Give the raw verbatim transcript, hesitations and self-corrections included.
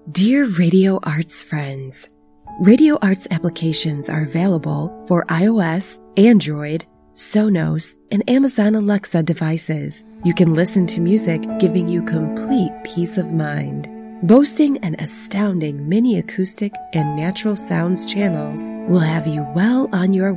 Dear Radio Arts friends, Radio Arts applications are available for iOS, Android, Sonos, and Amazon Alexa devices. You can listen to music giving you complete peace of mind. Boasting an astounding mini acoustic and natural sounds channels will have you well on your